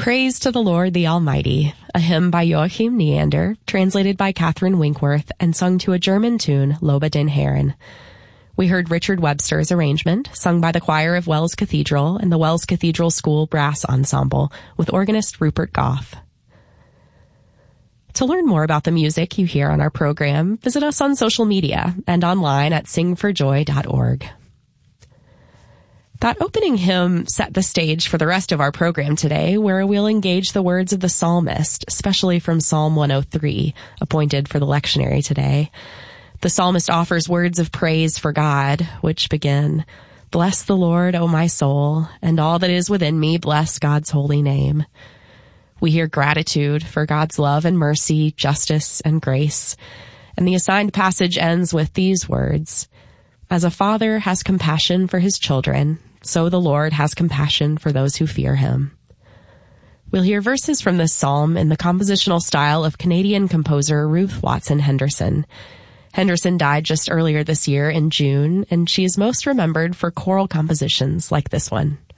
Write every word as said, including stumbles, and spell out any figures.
Praise to the Lord the Almighty, a hymn by Joachim Neander, translated by Catherine Winkworth, and sung to a German tune, Lobe den Herren. We heard Richard Webster's arrangement, sung by the choir of Wells Cathedral and the Wells Cathedral School Brass Ensemble, with organist Rupert Goff. To learn more about the music you hear on our program, visit us on social media and online at sing for joy dot org. That opening hymn set the stage for the rest of our program today, where we'll engage the words of the psalmist, especially from Psalm one oh three, appointed for the lectionary today. The psalmist offers words of praise for God, which begin, "Bless the Lord, O my soul, and all that is within me, bless God's holy name." We hear gratitude for God's love and mercy, justice and grace. And the assigned passage ends with these words, "As a father has compassion for his children, so the Lord has compassion for those who fear him." We'll hear verses from this psalm in the compositional style of Canadian composer Ruth Watson Henderson. Henderson died just earlier this year in June, and she is most remembered for choral compositions like this one.